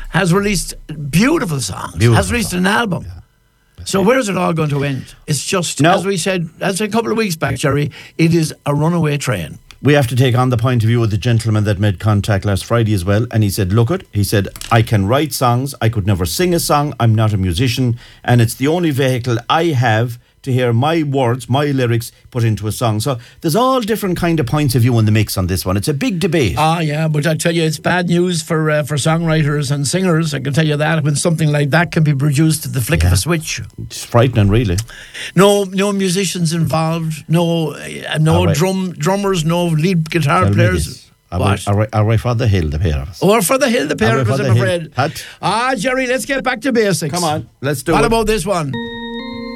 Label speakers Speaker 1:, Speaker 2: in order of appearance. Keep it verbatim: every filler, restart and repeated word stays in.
Speaker 1: has released beautiful songs,
Speaker 2: Beautiful
Speaker 1: has released
Speaker 2: song.
Speaker 1: an album.
Speaker 2: Yeah.
Speaker 1: So where's it all going to end? It's just,
Speaker 2: No.
Speaker 1: as we said, as a couple of weeks back, Jerry, it is a runaway train.
Speaker 2: We have to take on the point of view of the gentleman that made contact last Friday as well. And he said, look it, he said, I can write songs. I could never sing a song. I'm not a musician. And it's the only vehicle I have to hear my words, my lyrics put into a song. So there's all different kind of points of view in the mix on this one. It's a big debate.
Speaker 1: Ah, yeah, but I tell you, it's bad news for uh, for songwriters and singers. I can tell you that when something like that can be produced at the flick
Speaker 2: Yeah.
Speaker 1: of a switch.
Speaker 2: It's frightening, really.
Speaker 1: No, no musicians involved. No, uh, no
Speaker 2: All right.
Speaker 1: drum drummers. No lead guitar
Speaker 2: Tell me
Speaker 1: players.
Speaker 2: this. Are
Speaker 1: What?
Speaker 2: we, are, we, are we for the hill, the pair of us?
Speaker 1: Or for the hill, the pair
Speaker 2: Are we
Speaker 1: of us,
Speaker 2: for
Speaker 1: I'm
Speaker 2: the hill?
Speaker 1: afraid.
Speaker 2: Hat?
Speaker 1: Ah, Jerry, let's get back to basics.
Speaker 2: Come on, let's do
Speaker 1: What
Speaker 2: it.
Speaker 1: about this one?